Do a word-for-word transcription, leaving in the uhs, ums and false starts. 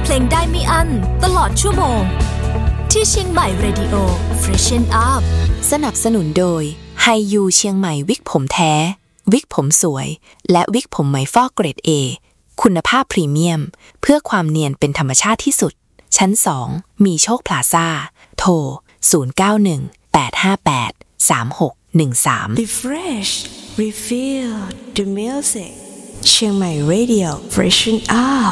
เพลงได้ไม่อั้นตลอดชั่วโมงที่เชียงใหม่ Radio Freshen Up สนับสนุนโดยไฮยูเชียงใหม่วิกผมแท้วิกผมสวยและวิกผมไหมฟอกเกรด A คุณภาพพรีเมียมเพื่อความเนียนเป็นธรรมชาติที่สุดชั้นสองมีโชคพลาซ่าโทรศูนย์ เก้า หนึ่ง แปด ห้า แปด สาม หก หนึ่ง สาม Refresh Refill the music เชียงใหม่ Radio Freshen Up